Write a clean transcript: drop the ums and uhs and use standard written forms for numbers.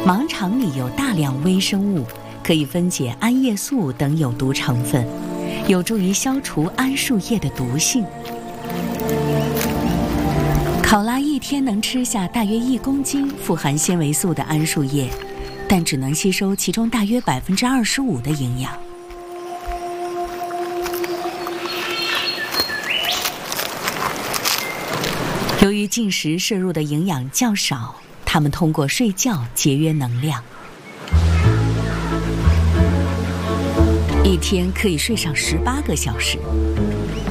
盲肠里有大量微生物，可以分解桉叶素等有毒成分，有助于消除桉树叶的毒性。考拉一天能吃下大约1公斤富含纤维素的桉树叶，但只能吸收其中大约25%的营养。由于进食摄入的营养较少，它们通过睡觉节约能量，一天可以睡上18个小时。